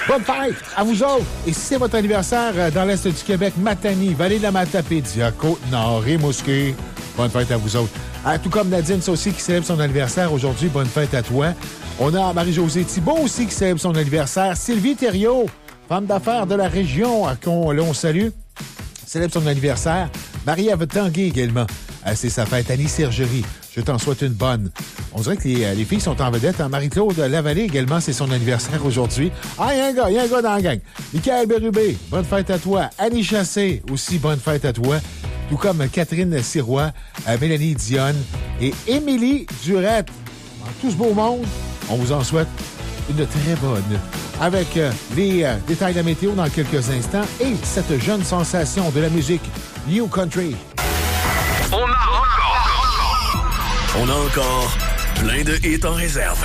Bonne fête à vous autres. Et si c'est votre anniversaire dans l'Est du Québec, Matani, Vallée de la Matapédia, Côte-Nord, Rimouski, bonne fête à vous autres. Tout comme Nadine Saucier qui célèbre son anniversaire aujourd'hui, bonne fête à toi. On a Marie-Josée Thibault aussi qui célèbre son anniversaire. Sylvie Thériault, femme d'affaires de la région, qu'on salue, célèbre son anniversaire. Marie-Ève Tanguay également, c'est sa fête. Annie Sergerie, je t'en souhaite une bonne. On dirait que les filles sont en vedette. Marie-Claude Lavallée également, c'est son anniversaire aujourd'hui. Il y a un gars dans la gang. Michael Bérubé, bonne fête à toi. Annie Chassé, aussi bonne fête à toi. Tout comme Catherine Sirois, Mélanie Dionne et Émilie Durette. Dans tout ce beau monde, on vous en souhaite une très bonne. Avec les détails de la météo dans quelques instants et cette jeune sensation de la musique New Country. On a encore plein de hits en réserve.